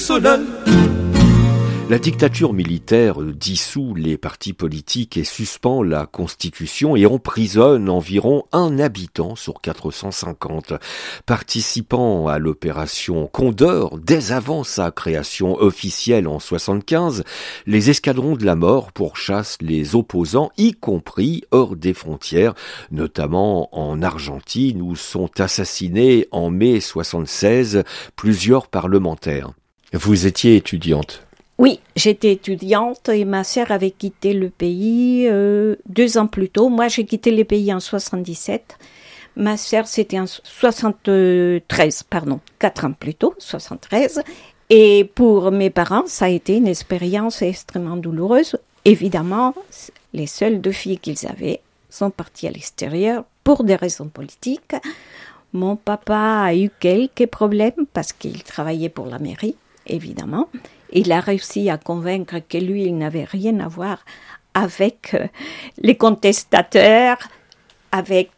La dictature militaire dissout les partis politiques et suspend la constitution et emprisonne environ un habitant sur 450. Participant à l'opération Condor, dès avant sa création officielle en 75, les escadrons de la mort pourchassent les opposants, y compris hors des frontières, notamment en Argentine où sont assassinés en mai 76 plusieurs parlementaires. Vous étiez étudiante. Oui, j'étais étudiante et ma sœur avait quitté le pays 2 ans plus tôt. Moi, j'ai quitté le pays en 77. Ma sœur, c'était en 73, 4 ans plus tôt, 73. Et pour mes parents, ça a été une expérience extrêmement douloureuse. Évidemment, les seules 2 filles qu'ils avaient sont parties à l'extérieur pour des raisons politiques. Mon papa a eu quelques problèmes parce qu'il travaillait pour la mairie, évidemment. Il a réussi à convaincre que lui, il n'avait rien à voir avec les contestateurs, avec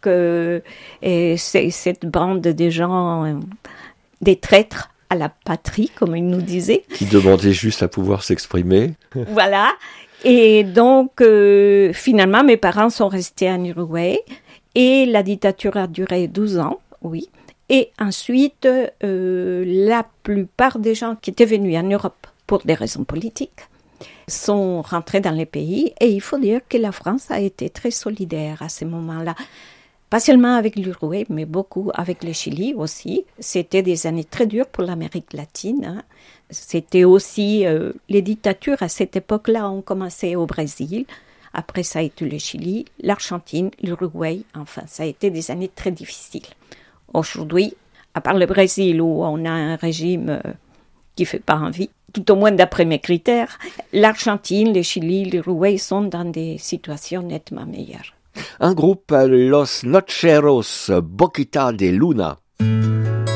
cette bande de gens, des traîtres à la patrie, comme il nous disait. Qui demandaient juste à pouvoir s'exprimer. Voilà. Et donc, finalement, mes parents sont restés en Uruguay et la dictature a duré 12 ans, oui. Et ensuite, la plupart des gens qui étaient venus en Europe pour des raisons politiques, sont rentrés dans les pays. Et il faut dire que la France a été très solidaire à ce moment-là. Pas seulement avec l'Uruguay, mais beaucoup avec le Chili aussi. C'était des années très dures pour l'Amérique latine. Hein. C'était aussi... les dictatures à cette époque-là ont commencé au Brésil. Après, ça a été le Chili, l'Argentine, l'Uruguay. Enfin, ça a été des années très difficiles. Aujourd'hui, à part le Brésil où on a un régime qui ne fait pas envie, tout au moins d'après mes critères, l'Argentine, le Chili, l'Uruguay sont dans des situations nettement meilleures. Un groupe, Los Nocheros Boquita de Luna.